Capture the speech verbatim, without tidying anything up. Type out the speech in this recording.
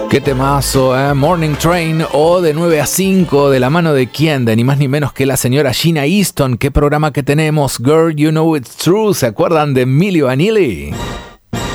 Qué temazo, ¿eh? Morning Train o de nueve a cinco, de la mano de quién, de ni más ni menos que la señora Sheena Easton. Qué programa que tenemos, Girl, You Know It's True. ¿Se acuerdan de Milli Vanilli?